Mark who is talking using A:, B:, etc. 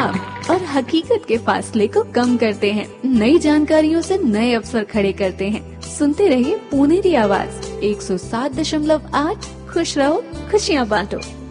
A: ख्वाब और हकीकत के फासले को कम करते हैं। नई जानकारियों से नए अवसर खड़े करते हैं। सुनते रहिए पुनेरी आवाज 107.8। खुश रहो, खुशियाँ बांटो।